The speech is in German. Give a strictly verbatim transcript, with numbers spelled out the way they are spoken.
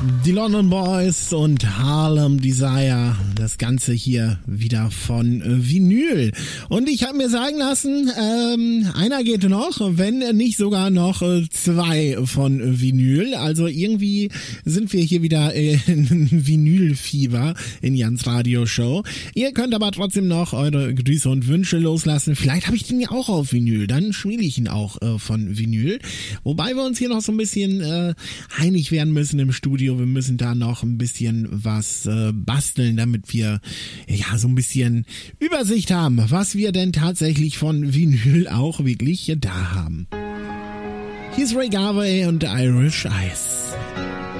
Die London Boys und Harlem Desire, das Ganze hier wieder von Vinyl. Und ich habe mir sagen lassen, ähm, einer geht noch, wenn nicht sogar noch zwei von Vinyl. Also irgendwie sind wir hier wieder in Vinylfieber in Jans Radioshow. Ihr könnt aber trotzdem noch eure Grüße und Wünsche loslassen. Vielleicht habe ich den ja auch auf Vinyl, dann spiele ich ihn auch äh, von Vinyl. Wobei wir uns hier noch so ein bisschen äh, einig werden müssen im Studio. Wir müssen da noch ein bisschen was äh, basteln, damit wir ja so ein bisschen Übersicht haben, was wir denn tatsächlich von Vinyl auch wirklich da haben. Hier ist Ray Garvey und Irish Ice.